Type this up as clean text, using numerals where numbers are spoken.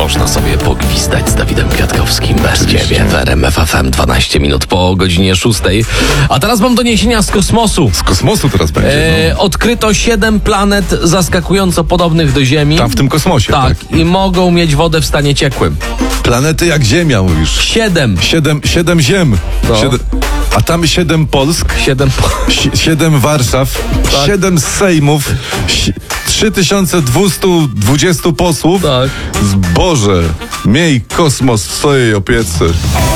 można sobie pogwizdać z Dawidem Kwiatkowskim bez ciebie w RMF FM 12 minut po godzinie 6. A teraz mam doniesienia z kosmosu. Z kosmosu teraz będzie. Odkryto 7 planet zaskakująco podobnych do Ziemi. Tam w tym kosmosie. Tak, i mogą mieć wodę w stanie ciekłym. Planety jak Ziemia, mówisz. 7. 7 ziem. No. A tam 7 Polsk, 7. 7 Warszaw, Tak. 7 Sejmów, 3220 posłów. Tak. Boże, miej kosmos w swojej opiece.